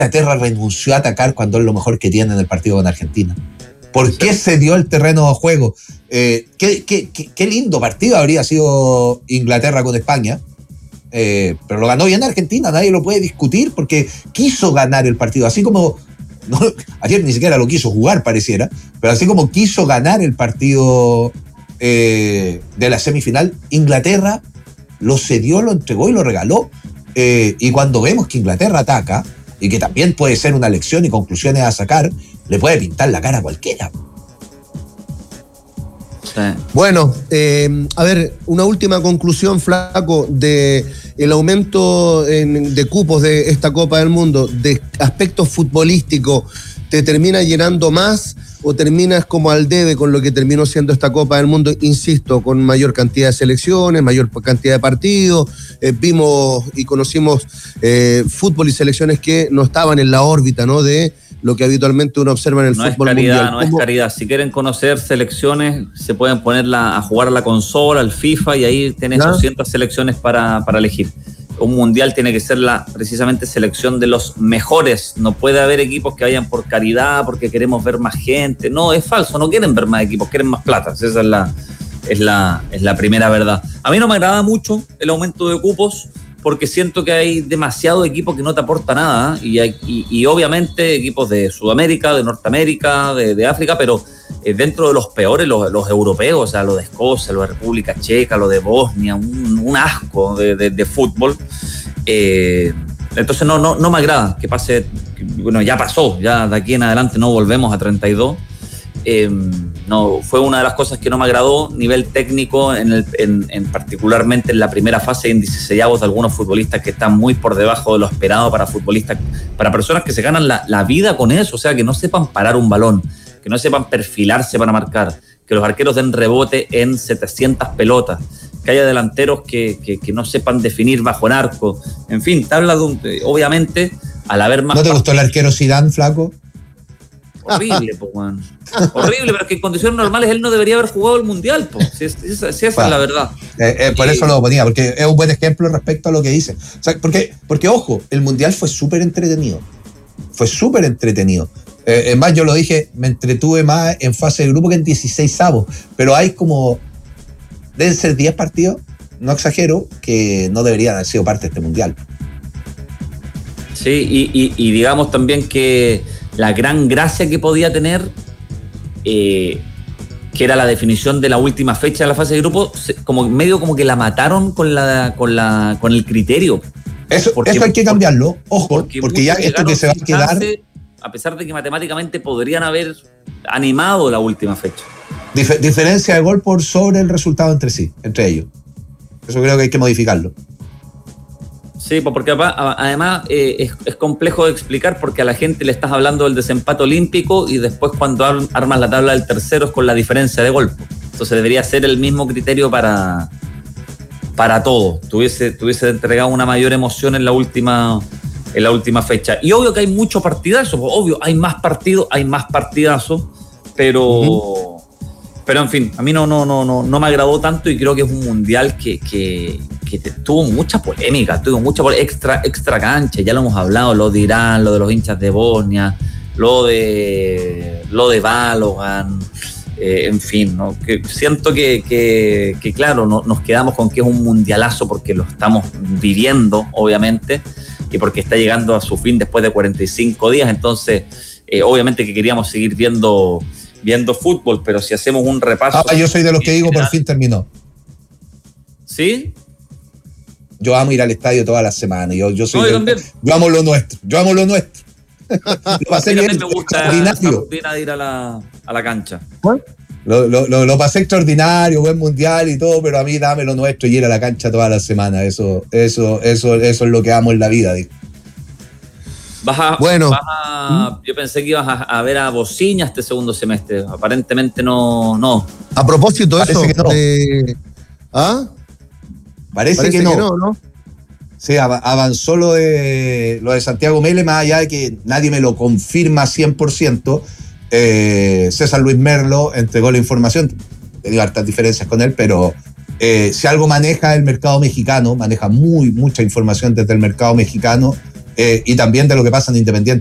Inglaterra renunció a atacar cuando es lo mejor que tiene en el partido con Argentina? ¿Por qué se dio el terreno de juego? Qué lindo partido habría sido Inglaterra con España, pero lo ganó bien Argentina, nadie lo puede discutir porque quiso ganar el partido, así como ayer ni siquiera lo quiso jugar pareciera, pero así como quiso ganar el partido de la semifinal, Inglaterra lo cedió, lo entregó y lo regaló, y cuando vemos que Inglaterra ataca, y que también puede ser una lección y conclusiones a sacar, le puede pintar la cara a cualquiera. Sí. Bueno, a ver, una última conclusión, Flaco, de el aumento de cupos de esta Copa del Mundo, de aspectos futbolísticos, ¿te termina llenando más o terminas como al debe con lo que terminó siendo esta Copa del Mundo? Insisto, con mayor cantidad de selecciones, mayor cantidad de partidos, vimos y conocimos fútbol y selecciones que no estaban en la órbita, ¿no?, de lo que habitualmente uno observa en el fútbol mundial. No es caridad. Si quieren conocer selecciones, se pueden poner a jugar a la consola, al FIFA, y ahí tenés 200 selecciones para elegir. Un mundial tiene que ser precisamente selección de los mejores. No puede haber equipos que vayan por caridad, porque queremos ver más gente. No, es falso, no quieren ver más equipos, quieren más plata. Esa es la primera verdad. A mí no me agrada mucho el aumento de cupos, porque siento que hay demasiado equipos que no te aporta nada, y obviamente equipos de Sudamérica, de Norteamérica, de África, pero dentro de los peores, los europeos, o sea, lo de Escocia, lo de República Checa, lo de Bosnia, un asco de fútbol. Entonces no me agrada que pase, bueno, ya pasó, ya de aquí en adelante no volvemos a 32. No, fue una de las cosas que no me agradó, nivel técnico, en particularmente en la primera fase, en 16avos, de algunos futbolistas que están muy por debajo de lo esperado para futbolistas, para personas que se ganan la vida con eso, o sea, que no sepan parar un balón, que no sepan perfilarse para marcar, que los arqueros den rebote en 700 pelotas, que haya delanteros que no sepan definir bajo el arco, en fin, tabla de obviamente, al haber más... ¿No te gustó el arquero Zidane, Flaco? Horrible, po, man. Horrible, pero es que en condiciones normales él no debería haber jugado el Mundial, po. Si esa es la verdad. Por eso lo ponía, porque es un buen ejemplo respecto a lo que dice. O sea, porque ojo, el Mundial fue súper entretenido. Fue súper entretenido. Es más, yo lo dije, me entretuve más en fase de grupo que en 16avos, pero hay como, deben ser 10 partidos, no exagero, que no deberían haber sido parte de este Mundial. Sí, y digamos también que la gran gracia que podía tener, que era la definición de la última fecha de la fase de grupo, como que la mataron con el criterio. Eso hay que cambiarlo, ojo, porque ya esto que se va a quedar... A pesar de que matemáticamente podrían haber animado la última fecha. Diferencia de gol por sobre el resultado entre ellos. Eso creo que hay que modificarlo. Sí, porque además es complejo de explicar, porque a la gente le estás hablando del desempate olímpico y después cuando armas la tabla del tercero es con la diferencia de gol. Entonces debería ser el mismo criterio para todo. Tuviese entregado una mayor emoción en la última fecha. Y obvio que hay muchos partidazos, obvio, hay más partidos, hay más partidazos, pero en fin, a mí no me agradó tanto, y creo que es un mundial que tuvo mucha polémica, extra cancha, ya lo hemos hablado, lo de Irán, lo de los hinchas de Bosnia, lo de Balogan, en fin, ¿no? Que siento que claro, nos quedamos con que es un mundialazo porque lo estamos viviendo, obviamente, y porque está llegando a su fin después de 45 días, entonces obviamente que queríamos seguir viendo fútbol, pero si hacemos un repaso... yo soy de los que digo, por fin terminó. ¿Sí? Yo amo ir al estadio todas las semanas. Yo amo lo nuestro. Lo pasé bien, me gusta extraordinario. De ir a la cancha. Lo pasé extraordinario, buen mundial y todo, pero a mí dame lo nuestro y ir a la cancha todas las semanas. Eso es lo que amo en la vida, digo. Yo pensé que ibas a ver a Bociña este segundo semestre. Aparentemente no. A propósito de eso, Parece que no. Sí, avanzó lo de Santiago Mele, más allá de que nadie me lo confirma 100%. César Luis Merlo entregó la información. Tengo hartas diferencias con él, pero si algo maneja el mercado mexicano, maneja mucha información desde el mercado mexicano, y también de lo que pasa en Independiente